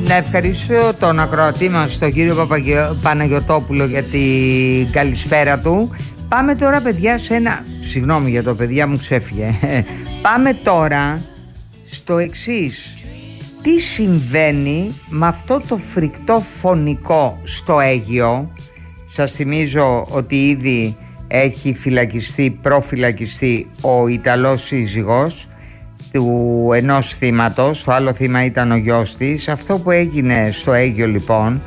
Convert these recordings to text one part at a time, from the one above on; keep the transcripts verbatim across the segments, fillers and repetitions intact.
Να ευχαριστήσω τον ακροατή μας, τον κύριο Παπαγιο... Παναγιωτόπουλο, για την καλησπέρα του. Πάμε τώρα, παιδιά, σε ένα... Συγγνώμη για το παιδιά, μου ξέφυγε. Πάμε τώρα στο εξής. Τι συμβαίνει με αυτό το φρικτό φωνικό στο Αίγυο? Σας θυμίζω ότι ήδη έχει φυλακιστεί, προφυλακιστεί ο Ιταλός σύζυγος του ενός θύματος. Το άλλο θύμα ήταν ο γιος της. Αυτό που έγινε στο Αίγυο, λοιπόν,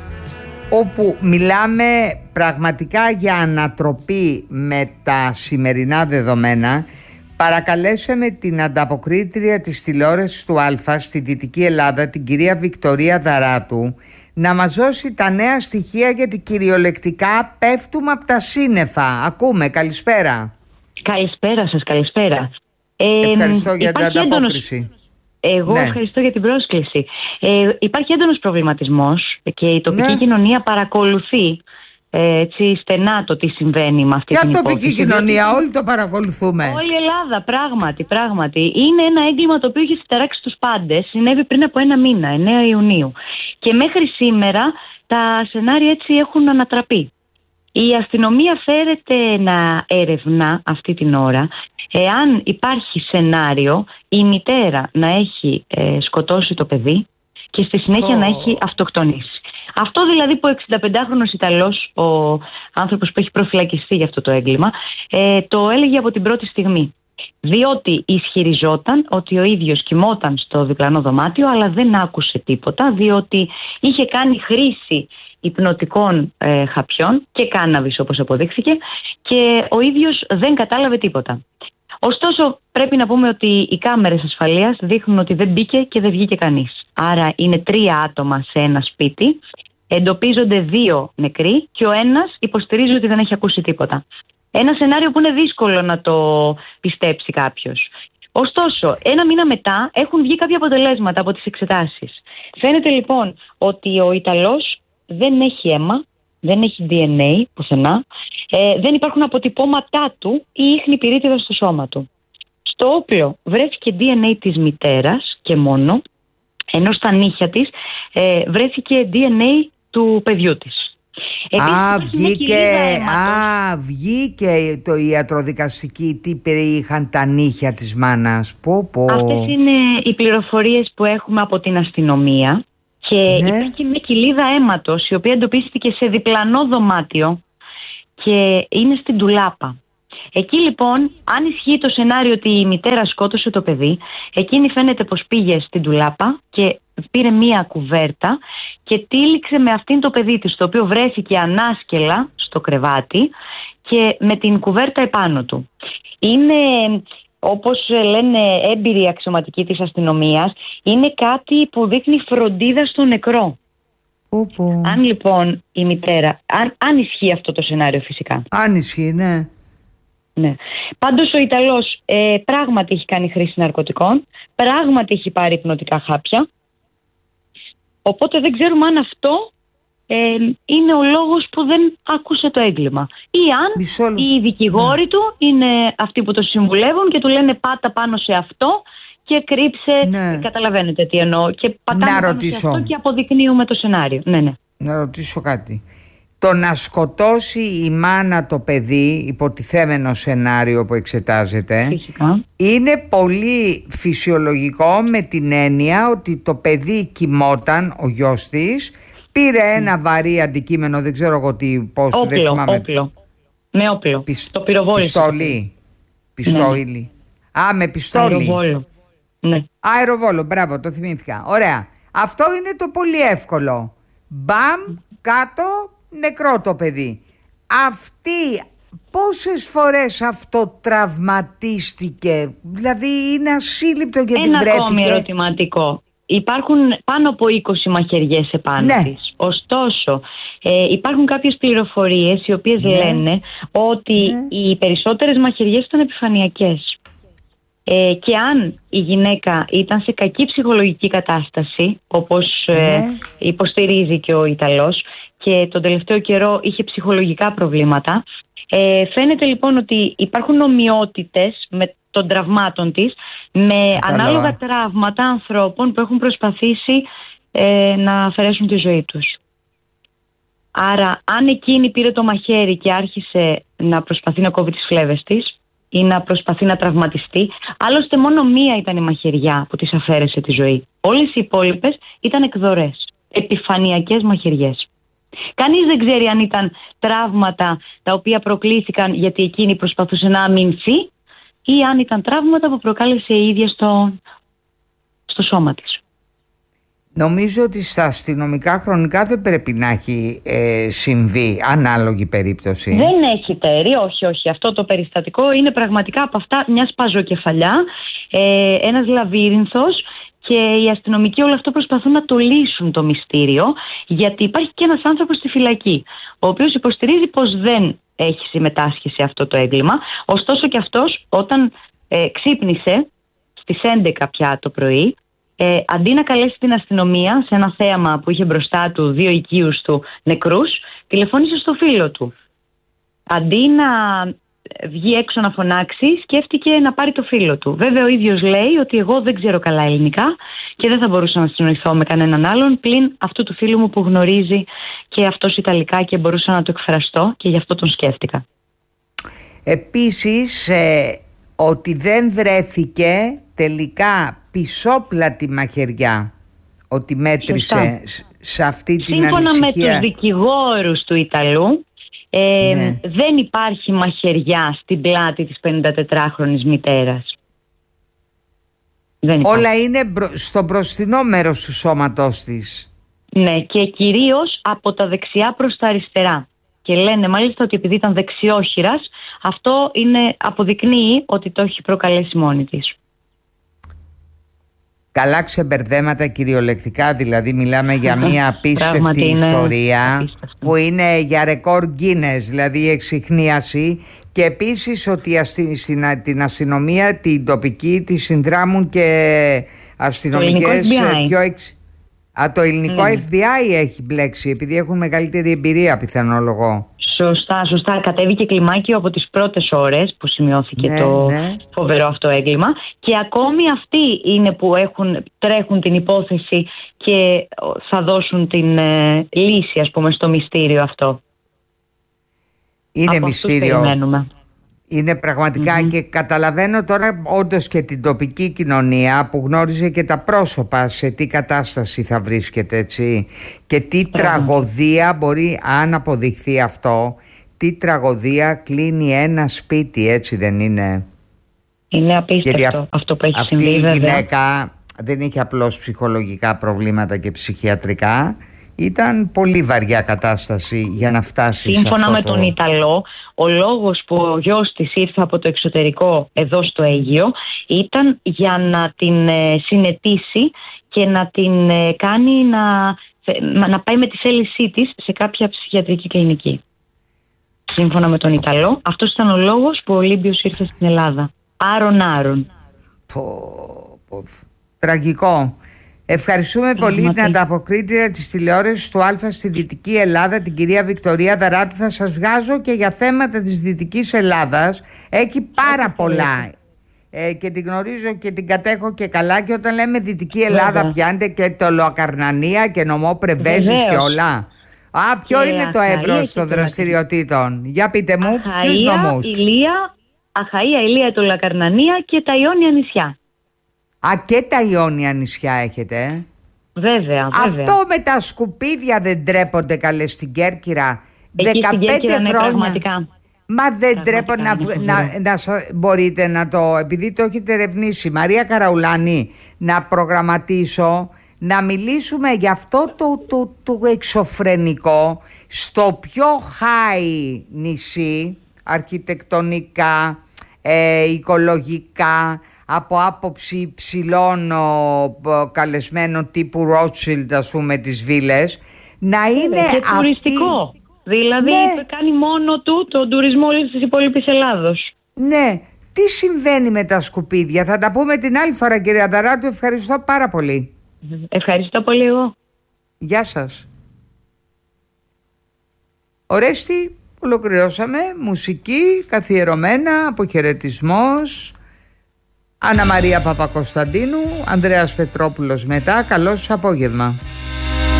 όπου μιλάμε πραγματικά για ανατροπή με τα σημερινά δεδομένα, παρακαλέσαμε την ανταποκρίτρια της τηλεόρασης του Α στη Δυτική Ελλάδα, την κυρία Βικτωρία Δαράτου, να μας δώσει τα νέα στοιχεία, γιατί κυριολεκτικά πέφτουμε από τα σύννεφα. Ακούμε. Καλησπέρα. Καλησπέρα σας, καλησπέρα. Ε, Ευχαριστώ για την ανταπόκριση. Έντονος... Εγώ ναι. ευχαριστώ για την πρόσκληση. Ε, υπάρχει έντονος προβληματισμός και η τοπική ναι. κοινωνία παρακολουθεί ε, έτσι, στενά το τι συμβαίνει με αυτή για την υπόθεση. Για τοπική κοινωνία, όλοι το παρακολουθούμε. Όλη η Ελλάδα, πράγματι, πράγματι. Είναι ένα έγκλημα το οποίο έχει συνταράξει τους πάντες. Συνέβη πριν από ένα μήνα, εννέα Ιουνίου. Και μέχρι σήμερα τα σενάρια έτσι έχουν ανατραπεί. Η αστυνομία φέρεται να ερευνά αυτή την ώρα εάν υπάρχει σενάριο η μητέρα να έχει ε, σκοτώσει το παιδί και στη συνέχεια oh. να έχει αυτοκτονήσει. Αυτό δηλαδή που ο εξηνταπεντάχρονος Ιταλός, ο άνθρωπος που έχει προφυλακιστεί για αυτό το έγκλημα, ε, το έλεγε από την πρώτη στιγμή. Διότι ισχυριζόταν ότι ο ίδιος κοιμόταν στο διπλανό δωμάτιο, αλλά δεν άκουσε τίποτα, διότι είχε κάνει χρήση υπνοτικών ε, χαπιών και κάναβης, όπως αποδείχθηκε, και ο ίδιος δεν κατάλαβε τίποτα. Ωστόσο, πρέπει να πούμε ότι οι κάμερες ασφαλείας δείχνουν ότι δεν μπήκε και δεν βγήκε κανείς. Άρα είναι τρία άτομα σε ένα σπίτι, εντοπίζονται δύο νεκροί και ο ένας υποστηρίζει ότι δεν έχει ακούσει τίποτα. Ένα σενάριο που είναι δύσκολο να το πιστέψει κάποιος. Ωστόσο, ένα μήνα μετά έχουν βγει κάποια αποτελέσματα από τις εξετάσεις. Φαίνεται λοιπόν ότι ο Ιταλός δεν έχει αίμα, δεν έχει ντι εν έι πουθενά, ε, δεν υπάρχουν αποτυπώματά του ή ίχνη πυρίτιδα στο σώμα του. Στο όπλο βρέθηκε ντι εν έι της μητέρας και μόνο, ενώ στα νύχια της ε, βρέθηκε ντι εν έι του παιδιού της. Επίσης, α, βγήκε, α, βγήκε το ιατροδικαστική τι περιείχαν τα νύχια της μάνας. Πω, πω. Αυτές είναι οι πληροφορίες που έχουμε από την αστυνομία. Και ναι. υπήρχε μια κοιλίδα αίματος η οποία εντοπίστηκε σε διπλανό δωμάτιο και είναι στην ντουλάπα. Εκεί λοιπόν, αν ισχύει το σενάριο ότι η μητέρα σκότωσε το παιδί, εκείνη φαίνεται πως πήγε στην ντουλάπα και πήρε μία κουβέρτα και τύλιξε με αυτήν το παιδί της, το οποίο βρέθηκε ανάσκελα στο κρεβάτι και με την κουβέρτα επάνω του. Είναι... όπως λένε έμπειροι αξιωματικοί της αστυνομίας, είναι κάτι που δείχνει φροντίδα στο νεκρό. Οπό. Αν λοιπόν η μητέρα, αν, αν ισχύει αυτό το σενάριο φυσικά. Αν ισχύει, ναι. ναι. Πάντως ο Ιταλός ε, πράγματι έχει κάνει χρήση ναρκωτικών, πράγματι έχει πάρει υπνοτικά χάπια, οπότε δεν ξέρουμε αν αυτό ε, είναι ο λόγος που δεν άκουσε το έγκλημα. Ή αν Μισό... οι δικηγόροι ναι. του είναι αυτοί που το συμβουλεύουν και του λένε πάτα πάνω σε αυτό και κρύψε, ναι. καταλαβαίνετε τι εννοώ, και πατάμε πάνω σε αυτό και αποδεικνύουμε το σενάριο. Ναι, ναι. Να ρωτήσω κάτι. Το να σκοτώσει η μάνα το παιδί, υποτιθέμενο σενάριο που εξετάζεται, φυσικά, είναι πολύ φυσιολογικό, με την έννοια ότι το παιδί κοιμόταν, ο γιος της, πήρε ένα βαρύ αντικείμενο, δεν ξέρω εγώ τι, πώς, όπλο, δεν θυμάμαι. όπλο. Με όπλο. Πισ... Το πυροβόλησε. Πιστόλι. Πιστόλι. Ναι. Α, με πιστόλι. Αεροβόλο. Ναι. Αεροβόλο, μπράβο, το θυμήθηκα. Ωραία. Αυτό είναι το πολύ εύκολο. Μπαμ, κάτω, νεκρό το παιδί. Αυτή πόσες φορές αυτό τραυματίστηκε? Δηλαδή είναι ασύλληπτο γιατί ένα βρέθηκε. Ένα ακόμη ερωτηματικό. Υπάρχουν πάνω από είκοσι μαχαιριές επάνω ναι. της. Ωστόσο, ε, υπάρχουν κάποιες πληροφορίες οι οποίες ναι. λένε ότι ναι. οι περισσότερες μαχαιριές ήταν επιφανειακές. Ε, και αν η γυναίκα ήταν σε κακή ψυχολογική κατάσταση, όπως ε, ναι. υποστηρίζει και ο Ιταλός, και τον τελευταίο καιρό είχε ψυχολογικά προβλήματα, ε, φαίνεται λοιπόν ότι υπάρχουν ομοιότητες με των τραυμάτων της με Κατάλαβα. ανάλογα τραύματα ανθρώπων που έχουν προσπαθήσει ε, να αφαιρέσουν τη ζωή τους. Άρα αν εκείνη πήρε το μαχαίρι και άρχισε να προσπαθεί να κόβει τις φλέβες της ή να προσπαθεί να τραυματιστεί, άλλωστε μόνο μία ήταν η μαχαιριά που της αφαίρεσε τη ζωή. Όλες οι υπόλοιπες ήταν εκδορές, επιφανειακές μαχαιριές. Κανείς δεν ξέρει αν ήταν τραύματα τα οποία προκλήθηκαν γιατί εκείνη προσπαθούσε να αμυνθεί ή αν ήταν τραύματα που προκάλεσε η ίδια στο, στο σώμα της. Νομίζω ότι στα αστυνομικά χρονικά δεν πρέπει να έχει ε, συμβεί ανάλογη περίπτωση. Δεν έχει τέρι, όχι, όχι. Αυτό το περιστατικό είναι πραγματικά από αυτά μια σπαζοκεφαλιά, ε, ένας λαβύρινθος, και οι αστυνομικοί όλο αυτό προσπαθούν να το λύσουν το μυστήριο, γιατί υπάρχει και ένας άνθρωπος στη φυλακή, ο οποίος υποστηρίζει πως δεν έχει συμμετάσχει σε αυτό το έγκλημα. Ωστόσο και αυτός όταν ε, ξύπνησε στις έντεκα πια το πρωί, Ε, αντί να καλέσει την αστυνομία σε ένα θέαμα που είχε μπροστά του δύο οικείους του νεκρούς, τηλεφώνησε στο φίλο του. Αντί να βγει έξω να φωνάξει, σκέφτηκε να πάρει το φίλο του. Βέβαια ο ίδιος λέει ότι εγώ δεν ξέρω καλά ελληνικά και δεν θα μπορούσα να συνοηθώ με κανέναν άλλον πλην αυτού του φίλου μου που γνωρίζει και αυτός Ιταλικά και μπορούσα να το εκφραστώ και γι' αυτό τον σκέφτηκα. Επίσης ε, ότι δεν βρέθηκε τελικά πισόπλατη μαχαιριά, ότι μέτρησε σ, σε αυτή την Σύμφωνα ανησυχία. με τους δικηγόρους του Ιταλού, ε, ναι. δεν υπάρχει μαχαιριά στην πλάτη της πενηντατετράχρονης μητέρας. Δεν υπάρχει. Όλα είναι μπρο, στο μπροστινό μέρος του σώματός της. Ναι, και κυρίως από τα δεξιά προς τα αριστερά. Και λένε μάλιστα ότι επειδή ήταν δεξιόχειρας, αυτό είναι, αποδεικνύει ότι το έχει προκαλέσει μόνη της. Καλά ξεμπερδέματα κυριολεκτικά, δηλαδή μιλάμε για μια απίστευτη ιστορία απίστευτο. Που είναι για ρεκόρ Guinness, δηλαδή η εξιχνίαση, και επίσης ότι αστι, στην, την αστυνομία την τοπική τη συνδράμουν και αστυνομικές πιο εξ... Α, το ελληνικό mm. εφ μπι άι έχει μπλέξει επειδή έχουν μεγαλύτερη εμπειρία πιθανολογώ. Σωστά, σωστά. Κατέβηκε κλιμάκιο από τις πρώτες ώρες που σημειώθηκε ναι, το ναι. φοβερό αυτό έγκλημα και ακόμη αυτοί είναι που έχουν, τρέχουν την υπόθεση και θα δώσουν την ε, λύση, ας πούμε, στο μυστήριο αυτό. Είναι από μυστήριο. Είναι πραγματικά mm-hmm. και καταλαβαίνω τώρα όντως και την τοπική κοινωνία που γνώριζε και τα πρόσωπα σε τι κατάσταση θα βρίσκεται, έτσι, και τι mm-hmm. τραγωδία μπορεί, αν αποδειχθεί αυτό, τι τραγωδία κλείνει ένα σπίτι, έτσι δεν είναι? Είναι απίστευτο αυ- αυτό που έχει αυτή συμβεί. Αυτή η βέβαια. γυναίκα δεν είχε απλώς ψυχολογικά προβλήματα και ψυχιατρικά. Ήταν πολύ βαριά κατάσταση για να φτάσει. Σύμφωνα σε αυτό με το... τον Ιταλό, ο λόγος που ο γιος της ήρθε από το εξωτερικό εδώ στο Αίγυο ήταν για να την ε, συνετίσει και να την ε, κάνει να, να πάει με τη θέλησή της σε κάποια ψυχιατρική κλινική. Σύμφωνα με τον Ιταλό, αυτός ήταν ο λόγος που ο Ολύμπιος ήρθε στην Ελλάδα. Άρον άρον. Πω, πω, τραγικό. Ευχαριστούμε πολύ την ανταποκρίτρια της τηλεόρασης του Α στη Δυτική Ελλάδα, την κυρία Βικτωρία Δαράτου. Θα σας βγάζω και για θέματα της Δυτικής Ελλάδας. Έχει πάρα πολλά ε, και την γνωρίζω και την κατέχω και καλά, και όταν λέμε Δυτική Ελλάδα βέβαια. Πιάνετε και το Λοακαρνανία και νομό Πρεβέζης και όλα. Α, ποιο και είναι το εύρος των δραστηριοτήτων? Για πείτε μου, ποιους νομούς? Ηλία, Αχαΐα, Ηλία, το Λοακαρνανία και τα Ιόνια νησιά. Α, και τα Ιόνια νησιά έχετε. Βέβαια, βέβαια. Αυτό με τα σκουπίδια δεν τρέπονται καλέ στην Κέρκυρα? Εκεί δεκαπέντε στην Κέρκυρα, χρόνια. Ναι, πραγματικά. Μα δεν τρέπονται να, να, να, να μπορείτε να το, επειδή το έχετε ερευνήσει, Μαρία Καραουλάνη, να προγραμματίσω, να μιλήσουμε για αυτό το, το, το, το εξωφρενικό στο πιο high νησί, αρχιτεκτονικά, ε, οικολογικά, από άποψη ψηλών ο, ο, καλεσμένων τύπου Rothschild, ας πούμε, τις βίλες, να είναι και αυτή... τουριστικό. Δηλαδή ναι. κάνει μόνο του τον τουρισμό όλης της υπόλοιπης Ελλάδος. Ναι. Τι συμβαίνει με τα σκουπίδια? Θα τα πούμε την άλλη φορά, κυρία Δαράτου. Ευχαριστώ πάρα πολύ. Ευχαριστώ πολύ εγώ. Γεια σας. Ορέστη, ολοκληρώσαμε. Μουσική, καθιερωμένα, αποχαιρετισμός. Άννα Μαρία Παπακοσταντίνου, Ανδρέας Πετρόπουλος μετά. Καλό σας απόγευμα.